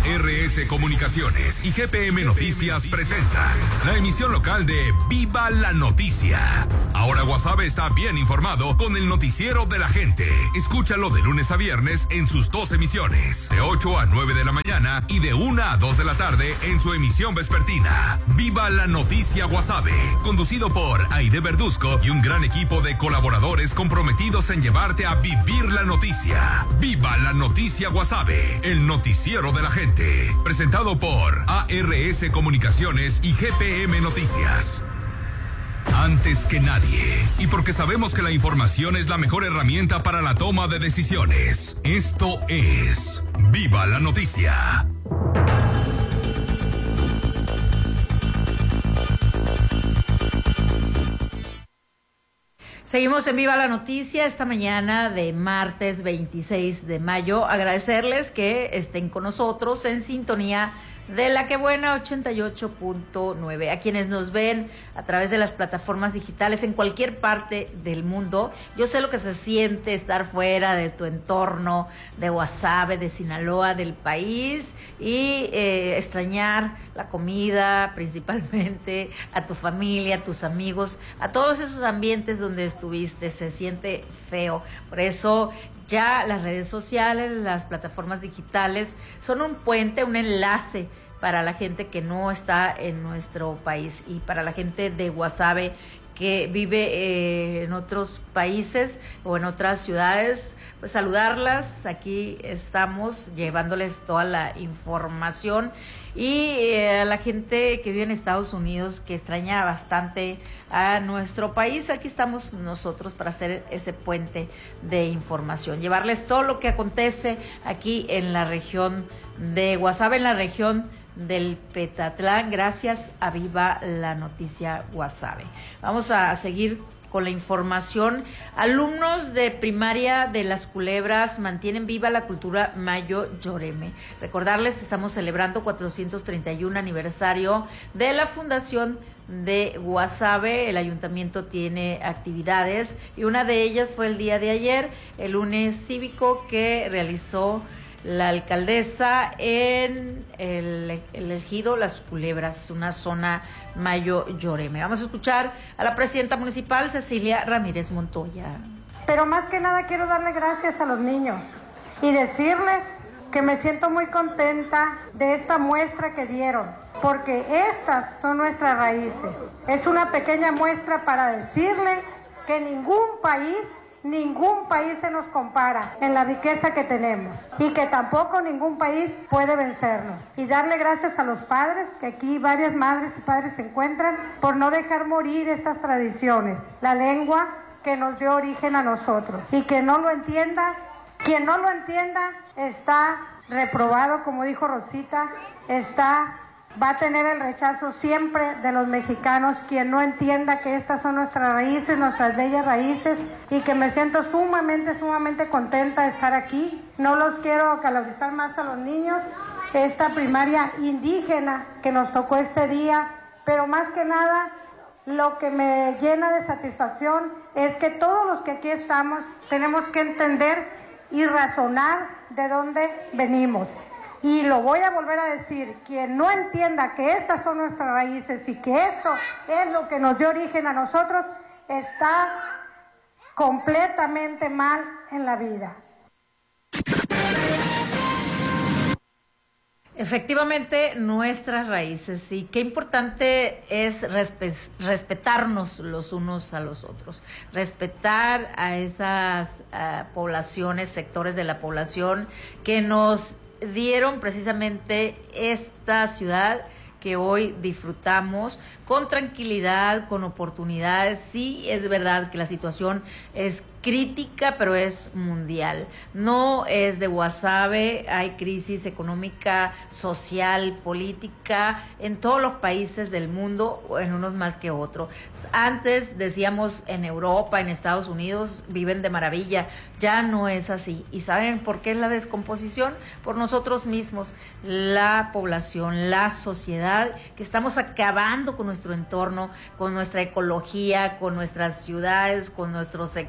ARS Comunicaciones y GPM Noticias presenta la emisión local de Viva la Noticia. Ahora Guasave está bien informado con el noticiero de la gente. Escúchalo de lunes a viernes en sus dos emisiones, de 8 a 9 de la mañana y de 1 a 2 de la tarde en su emisión vespertina. Viva la Noticia Guasave, conducido por Aide Verduzco y un gran equipo de colaboradores comprometidos en llevarte a vivir la noticia. Viva la Noticia Guasave, el noticiero de la gente. Presentado por ARS Comunicaciones y GPM Noticias. Antes que nadie, y porque sabemos que la información es la mejor herramienta para la toma de decisiones, esto es Viva la Noticia. Seguimos en Viva la Noticia esta mañana de martes 26 de mayo. Agradecerles que estén con nosotros en sintonía de La Que Buena 88.9. A quienes nos ven a través de las plataformas digitales en cualquier parte del mundo, yo sé lo que se siente estar fuera de tu entorno, de Guasave, de Sinaloa, del país, y extrañar la comida, principalmente, a tu familia, a tus amigos, a todos esos ambientes donde estuviste. Se siente feo. Por eso ya las redes sociales, las plataformas digitales son un puente, un enlace para la gente que no está en nuestro país y para la gente de Guasave que vive en otros países o en otras ciudades, pues saludarlas. Aquí estamos llevándoles toda la información. Y a la gente que vive en Estados Unidos, que extraña bastante a nuestro país, aquí estamos nosotros para hacer ese puente de información, llevarles todo lo que acontece aquí en la región de Guasave, en la región del Petatlán, gracias a Viva la Noticia Guasave. Vamos a seguir con la información. Alumnos de primaria de Las Culebras mantienen viva la cultura Mayo Lloreme. Recordarles, estamos celebrando 431 aniversario de la fundación de Guasave. El ayuntamiento tiene actividades y una de ellas fue el día de ayer, el lunes cívico que realizó la alcaldesa en el ejido Las Culebras, una zona Mayo Lloreme. Vamos a escuchar a la presidenta municipal, Cecilia Ramírez Montoya. Pero más que nada quiero darle gracias a los niños y decirles que me siento muy contenta de esta muestra que dieron, porque estas son nuestras raíces. Es una pequeña muestra para decirle que ningún país se nos compara en la riqueza que tenemos y que tampoco ningún país puede vencernos. Y darle gracias a los padres, que aquí varias madres y padres se encuentran, por no dejar morir estas tradiciones, la lengua que nos dio origen a nosotros. Y quien no lo entienda está reprobado, como dijo Rosita, va a tener el rechazo siempre de los mexicanos, quien no entienda que estas son nuestras raíces, nuestras bellas raíces, y que me siento sumamente contenta de estar aquí. No los quiero calorizar más a los niños, esta primaria indígena que nos tocó este día, pero más que nada, lo que me llena de satisfacción es que todos los que aquí estamos tenemos que entender y razonar de dónde venimos. Y lo voy a volver a decir, quien no entienda que estas son nuestras raíces y que esto es lo que nos dio origen a nosotros, está completamente mal en la vida. Efectivamente, nuestras raíces, y qué importante es respetarnos los unos a los otros, respetar a esas poblaciones, sectores de la población que nos dieron precisamente esta ciudad que hoy disfrutamos con tranquilidad, con oportunidades. Sí, es verdad que la situación es crítica, pero es mundial. No es de Guasave, hay crisis económica, social, política en todos los países del mundo, en unos más que otros. Antes decíamos en Europa, en Estados Unidos, viven de maravilla. Ya no es así. ¿Y saben por qué es la descomposición? Por nosotros mismos, la población, la sociedad, que estamos acabando con nuestro entorno, con nuestra ecología, con nuestras ciudades, con nuestros sectores ganaderos,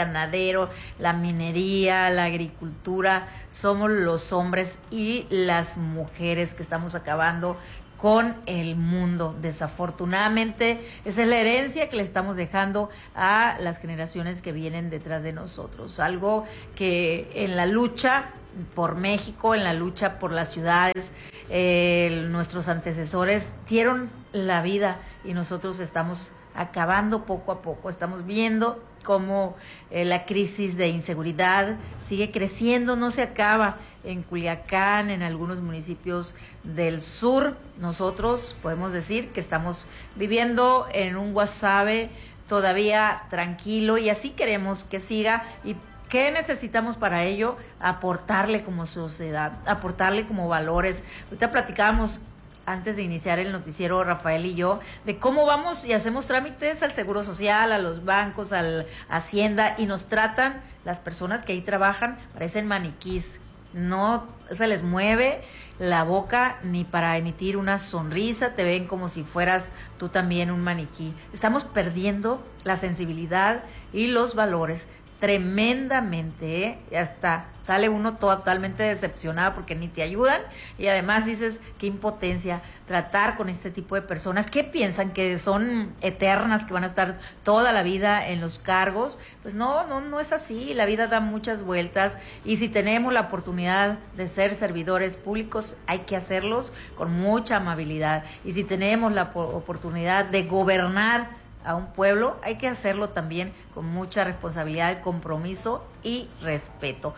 ganadero, la minería, la agricultura, somos los hombres y las mujeres que estamos acabando con el mundo. Desafortunadamente, esa es la herencia que le estamos dejando a las generaciones que vienen detrás de nosotros. Algo que en la lucha por México, en la lucha por las ciudades, nuestros antecesores dieron la vida y nosotros estamos acabando poco a poco. Estamos viendo cómo la crisis de inseguridad sigue creciendo, no se acaba. En Culiacán, en algunos municipios del sur, nosotros podemos decir que estamos viviendo en un Guasave todavía tranquilo y así queremos que siga. ¿Y qué necesitamos para ello? Aportarle como sociedad, aportarle como valores. Ahorita platicábamos antes de iniciar el noticiero, Rafael y yo, de cómo vamos y hacemos trámites al Seguro Social, a los bancos, a la Hacienda, y nos tratan, las personas que ahí trabajan, parecen maniquís. No se les mueve la boca ni para emitir una sonrisa, te ven como si fueras tú también un maniquí. Estamos perdiendo la sensibilidad y los valores tremendamente, ¿eh? Y hasta sale uno totalmente decepcionado porque ni te ayudan y además dices, qué impotencia tratar con este tipo de personas. ¿Qué piensan? ¿Que son eternas, que van a estar toda la vida en los cargos? Pues no es así. La vida da muchas vueltas y si tenemos la oportunidad de ser servidores públicos, hay que hacerlos con mucha amabilidad. Y si tenemos la oportunidad de gobernar a un pueblo, hay que hacerlo también con mucha responsabilidad, compromiso y respeto.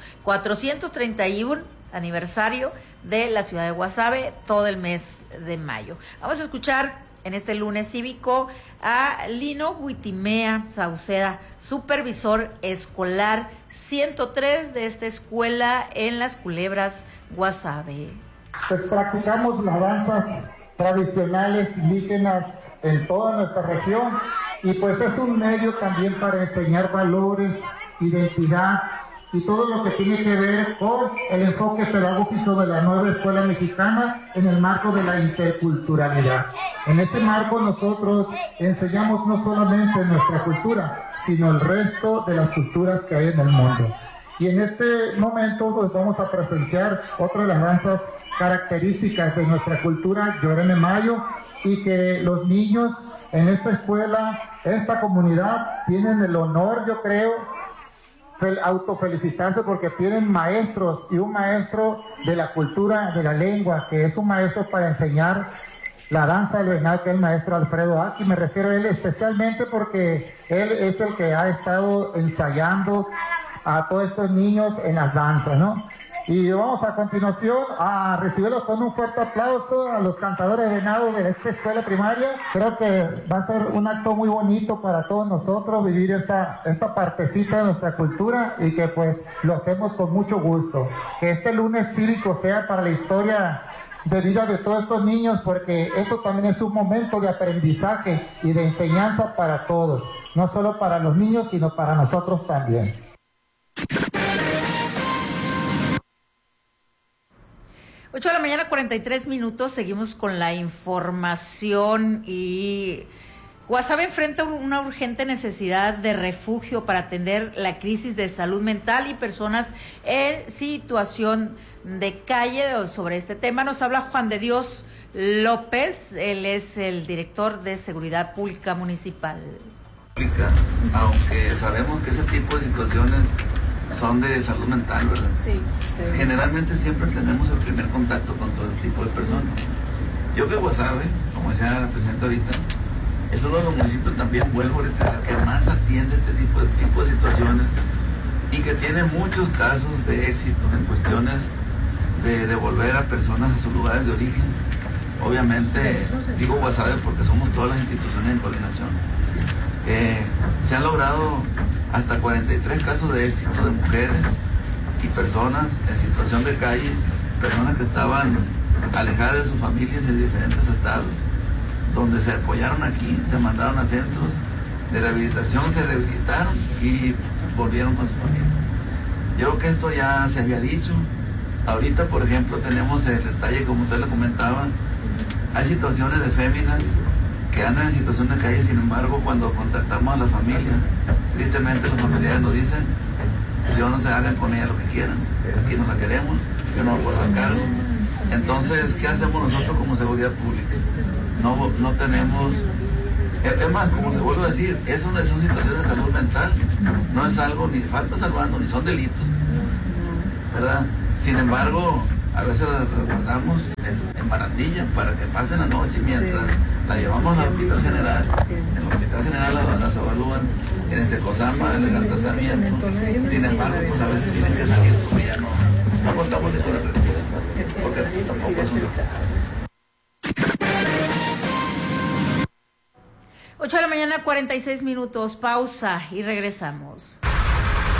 431 aniversario de la ciudad de Guasave, todo el mes de mayo. Vamos a escuchar en este lunes cívico a Lino Huitimea Sauceda, supervisor escolar 103 de esta escuela en Las Culebras, Guasave. Pues practicamos las danzas tradicionales indígenas en toda nuestra región y pues es un medio también para enseñar valores, identidad y todo lo que tiene que ver con el enfoque pedagógico de la nueva escuela mexicana en el marco de la interculturalidad. En ese marco nosotros enseñamos no solamente nuestra cultura, sino el resto de las culturas que hay en el mundo. Y en este momento pues vamos a presenciar otra de las danzas características de nuestra cultura, Lloreme Mayo, y que los niños en esta escuela, esta comunidad, tienen el honor, yo creo, autofelicitarse porque tienen maestros y un maestro de la cultura, de la lengua, que es un maestro para enseñar la danza del venado, que es el maestro Alfredo Aki. Me refiero a él especialmente porque él es el que ha estado ensayando a todos estos niños en las danzas, ¿no? Y vamos a continuación a recibirlos con un fuerte aplauso a los cantadores de venado de esta escuela primaria. Creo que va a ser un acto muy bonito para todos nosotros vivir esta partecita de nuestra cultura y que pues lo hacemos con mucho gusto. Que este lunes cívico sea para la historia de vida de todos estos niños, porque esto también es un momento de aprendizaje y de enseñanza para todos, no solo para los niños, sino para nosotros también. 8 de la mañana, 43 minutos, seguimos con la información y Guasave enfrenta una urgente necesidad de refugio para atender la crisis de salud mental y personas en situación de calle. Sobre este tema nos habla Juan de Dios López, él es el director de Seguridad Pública Municipal. Aunque sabemos que ese tipo de situaciones son de salud mental, ¿verdad? Sí. Generalmente siempre tenemos el primer contacto con todo este tipo de personas. Yo que Guasave, como decía la presidenta ahorita, es uno de los municipios también, vuelvo a reiterar, que más atiende este tipo de situaciones y que tiene muchos casos de éxito en cuestiones de devolver a personas a sus lugares de origen. Obviamente, digo Guasave porque somos todas las instituciones en coordinación. Se han logrado hasta 43 casos de éxito de mujeres y personas en situación de calle, personas que estaban alejadas de sus familias en diferentes estados, donde se apoyaron aquí, se mandaron a centros de rehabilitación, se rehabilitaron y volvieron con su familia. Yo creo que esto ya se había dicho. Ahorita, por ejemplo, tenemos el detalle, como usted le comentaba, hay situaciones de féminas que andan en situación de calle. Sin embargo, cuando contactamos a las familias, tristemente los familiares nos dicen: yo no se hagan con ella lo que quieran, aquí no la queremos, yo no la puedo sacar. Entonces, ¿qué hacemos nosotros como seguridad pública? No tenemos... Es más, como les vuelvo a decir, son situaciones de salud mental, no es algo ni falta salvando, ni son delitos, ¿verdad? Sin embargo, a veces la resguardamos en barandilla para que pasen la noche mientras la llevamos al hospital general. En el hospital general las evalúan, en el Secosama le dan tratamiento. Sin embargo, pues a veces tienen que salir porque ya no contamos ni con el recurso, porque tampoco es un... 8 de la mañana, 46 minutos, pausa y regresamos.